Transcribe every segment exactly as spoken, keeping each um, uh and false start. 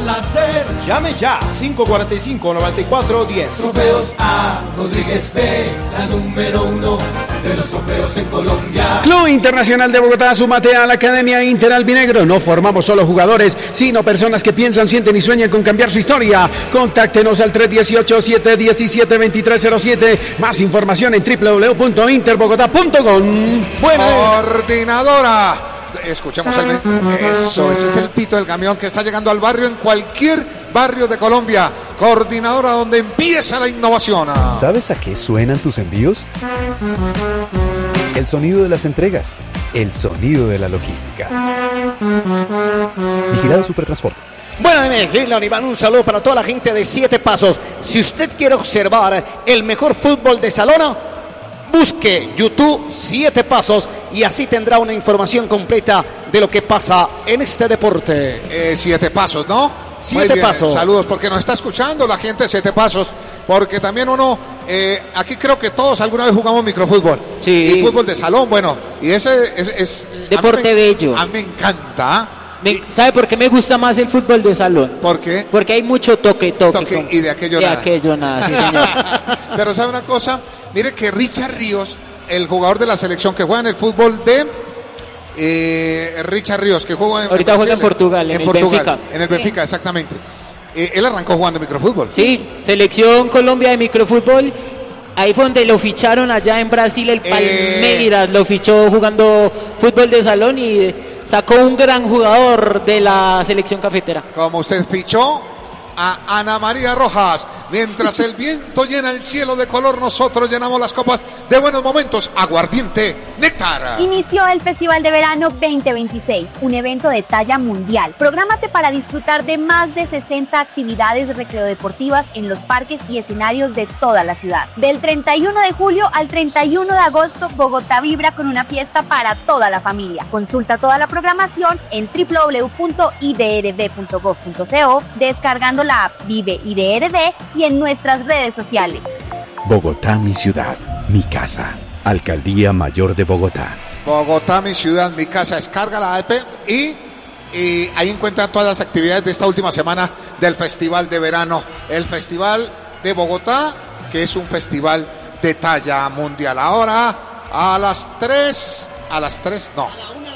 nacer. Llame ya, cinco cuatro cinco, nueve cuatro uno cero. Trofeos A. Rodríguez B, la número uno de los trofeos en Colombia. Club Internacional de Bogotá, súmate a la Academia Inter Albinegro. No formamos solo jugadores, sino personas que piensan, sienten y sueñan con cambiar su historia. Contáctenos al tres uno ocho, siete uno siete, dos tres cero siete. Más información en doble u doble u doble u punto interbogotá punto com. Buena coordinadora. Escuchamos el... Eso, ese es el pito del camión que está llegando al barrio, en cualquier barrio de Colombia. Coordinadora, donde empieza la innovación. ¿Sabes a qué suenan tus envíos? El sonido de las entregas, el sonido de la logística. Vigilado Supertransporte. Bueno, Iván, un saludo para toda la gente de Siete Pasos. Si usted quiere observar el mejor fútbol de salón, busque YouTube Siete Pasos y así tendrá una información completa de lo que pasa en este deporte. Eh, siete Pasos, ¿no? Siete Pasos. Saludos, porque nos está escuchando la gente de Siete Pasos, porque también uno, eh, aquí creo que todos alguna vez jugamos microfútbol. Sí. Y fútbol de salón, bueno, y ese es... es deporte a me, bello. A mí me encanta. Me, ¿Sabe por qué me gusta más el fútbol de salón? ¿Por qué? Porque hay mucho toque, toque. toque con, y de aquello de nada. De aquello nada, sí, señor. Pero ¿sabe una cosa? Mire que Richard Ríos, el jugador de la selección que juega en el fútbol de... Eh, Richard Ríos, que juega en... Ahorita en juega en Portugal, en, en el Portugal, Benfica. En el Benfica, sí. Exactamente. Eh, él arrancó jugando microfútbol. Sí, selección Colombia de microfútbol. Ahí fue donde lo ficharon allá en Brasil, el Palmeiras, eh... lo fichó jugando fútbol de salón y sacó un gran jugador de la selección cafetera. Como usted fichó a Ana María Rojas, mientras el viento llena el cielo de color, nosotros llenamos las copas de buenos momentos. Aguardiente Néctar. Inició el Festival de Verano veinte veintiséis, un evento de talla mundial. Prográmate para disfrutar de más de sesenta actividades recreodeportivas en los parques y escenarios de toda la ciudad. Del treinta y uno de julio al treinta y uno de agosto, Bogotá vibra con una fiesta para toda la familia. Consulta toda la programación en doble u doble u doble u punto i d r d punto gov punto co, descargando la app Vive I D R D y en nuestras redes sociales. Bogotá, mi ciudad, mi casa. Alcaldía Mayor de Bogotá. Bogotá, mi ciudad, mi casa. Descarga la app y, y ahí encuentran todas las actividades de esta última semana del Festival de Verano. El Festival de Bogotá, que es un festival de talla mundial. Ahora a las tres, a las tres, no.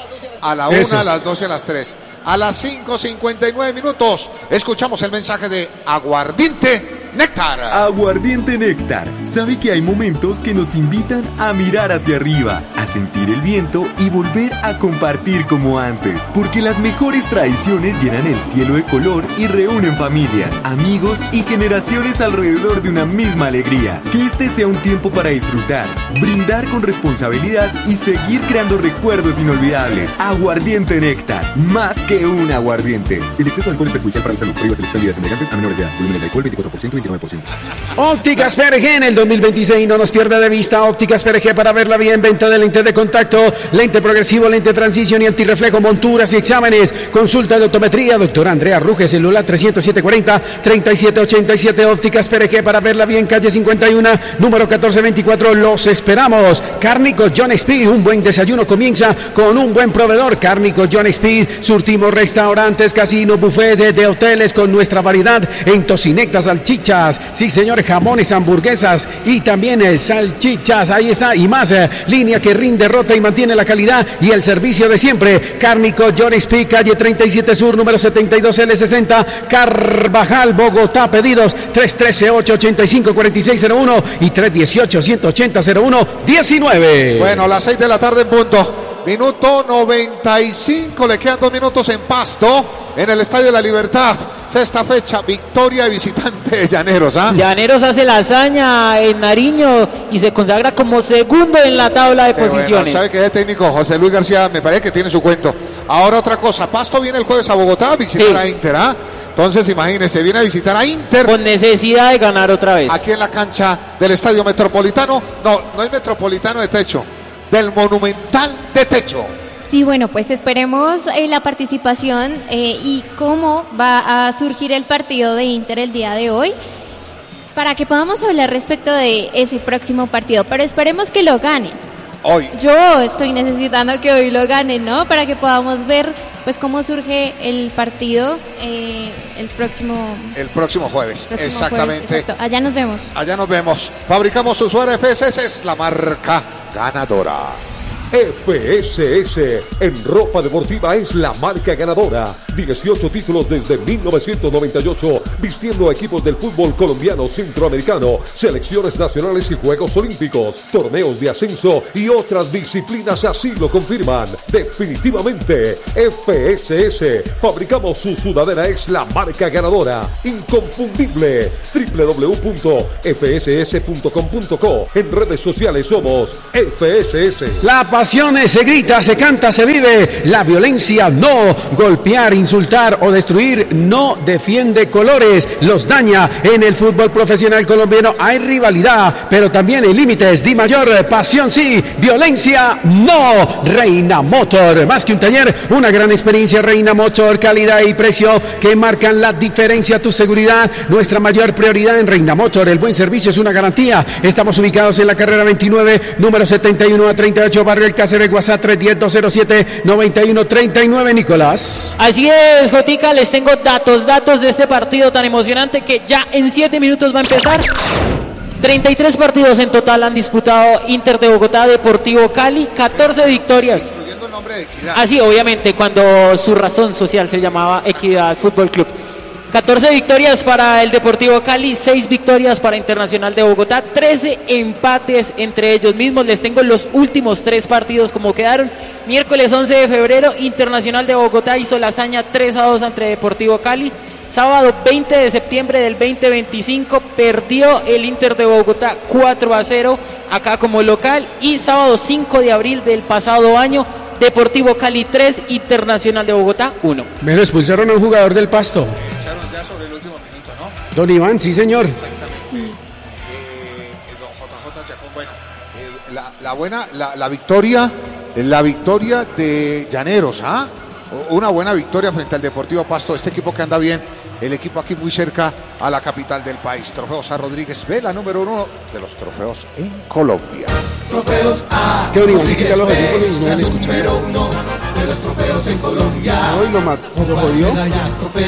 A la una, a las doce, a las tres. A las cinco cincuenta y nueve minutos escuchamos el mensaje de Aguardiente Néctar. Aguardiente Néctar. Sabe que hay momentos que nos invitan a mirar hacia arriba, a sentir el viento y volver a compartir como antes. Porque las mejores tradiciones llenan el cielo de color y reúnen familias, amigos y generaciones alrededor de una misma alegría. Que este sea un tiempo para disfrutar, brindar con responsabilidad y seguir creando recuerdos inolvidables. Aguardiente Néctar. Más que un aguardiente. El exceso de alcohol es perjudicial para la salud. Prohíbas el expendio de semejantes a menores de edad. Volúmenes de alcohol veinticuatro por ciento, veintinueve por ciento. Ópticas P R G en el dos mil veintiséis, no nos pierda de vista. Ópticas P R G para verla bien. Venta de lente de contacto, lente progresivo, lente transición y antirreflejo, monturas y exámenes. Consulta de optometría, doctora Andrea Ruge, celular tres cero siete cuatro cero, tres siete ocho siete. Ópticas P R G para verla bien, calle cincuenta y uno, número catorce veinticuatro. Los esperamos. Cárnico John Speed, un buen desayuno comienza con un buen proveedor. Cárnico John Speed, surtimos restaurantes, casinos, buffet de, de hoteles con nuestra variedad en tocinectas, salchichas, sí señores, jamones, hamburguesas y también eh, salchichas, ahí está, y más, eh, línea que rinde, rota y mantiene la calidad y el servicio de siempre. Cárnico John Speed, calle treinta y siete Sur, número setenta y dos L sesenta, Carvajal, Bogotá. Pedidos tres uno tres, ocho ocho cinco, cuatro seis cero uno y tres uno ocho, uno ocho cero, cero uno diecinueve. Bueno, las seis de la tarde en punto. Minuto noventa y cinco, le quedan dos minutos en Pasto, en el Estadio de la Libertad. Sexta fecha, victoria de visitante de Llaneros. ¿ah? Llaneros hace la hazaña en Nariño y se consagra como segundo en la tabla de Qué posiciones. Bueno, ¿sabe qué es técnico? José Luis García, me parece que tiene su cuento. Ahora otra cosa, Pasto viene el jueves a Bogotá a visitar sí. a Inter. ¿ah? Entonces, imagínense, viene a visitar a Inter. Con necesidad de ganar otra vez. Aquí en la cancha del Estadio Metropolitano. No, no es Metropolitano de techo. Del Monumental de techo. Sí, bueno, pues esperemos eh, la participación eh, y cómo va a surgir el partido de Inter el día de hoy para que podamos hablar respecto de ese próximo partido, pero esperemos que lo ganen. Hoy. Yo estoy necesitando que hoy lo ganen, ¿no? Para que podamos ver pues cómo surge el partido eh, el próximo el próximo jueves. próximo Exactamente. Jueves, exacto. Allá nos vemos. Allá nos vemos. Fabricamos Usuario F S S, es la marca ganadora. F S S en ropa deportiva es la marca ganadora. dieciocho títulos desde mil novecientos noventa y ocho, vistiendo a equipos del fútbol colombiano, centroamericano, selecciones nacionales y Juegos Olímpicos, torneos de ascenso y otras disciplinas así lo confirman. Definitivamente, F S S, fabricamos su sudadera, es la marca ganadora. Inconfundible. doble u doble u doble u punto efe ese ese punto com punto co. En redes sociales somos F S S. La pasión se grita, se canta, se vive. La violencia no. Golpear, insultar o destruir no defiende colores, los daña. En el fútbol profesional colombiano hay rivalidad, pero también hay límites. Di mayor, pasión sí, violencia no. Reina Motor, más que un taller, una gran experiencia. Reina Motor, calidad y precio que marcan la diferencia. Tu seguridad, nuestra mayor prioridad en Reina Motor. El buen servicio es una garantía. Estamos ubicados en la carrera veintinueve, número setenta y uno a treinta y ocho, barrio El Cáceres. WhatsApp tres uno cero, dos cero siete, nueve uno tres nueve, Nicolás. Así es, Jotica, les tengo datos, datos de este partido tan emocionante que ya en siete minutos va a empezar. treinta y tres partidos en total han disputado Inter de Bogotá, Deportivo Cali, catorce victorias. Incluyendo el nombre de Equidad. Así, obviamente, cuando su razón social se llamaba Equidad Fútbol Club. catorce victorias para el Deportivo Cali, seis victorias para Internacional de Bogotá, trece empates entre ellos mismos. Les tengo los últimos tres partidos como quedaron. Miércoles once de febrero, Internacional de Bogotá hizo la hazaña tres a dos ante Deportivo Cali. Sábado veinte de septiembre del veinte veinticinco perdió el Inter de Bogotá cuatro a cero acá como local. Y sábado cinco de abril del pasado año, Deportivo Cali tres, Internacional de Bogotá uno. Pero expulsaron a un jugador del Pasto. Echaron ya sobre el último minuto, ¿no? Don Iván, sí señor. Exactamente. Sí. Eh, don J J Chacón, bueno, eh, la, la buena, la, la victoria, la victoria de Llaneros, ¿ah? Una buena victoria frente al Deportivo Pasto, este equipo que anda bien, el equipo aquí muy cerca a la capital del país. Trofeos A. Rodríguez B, la número uno de los trofeos en Colombia. Trofeos A. Qué bonito, quita los audífonos y no han escuchado. Número uno de los trofeos en Colombia. Hoy lo mató, lo jodió.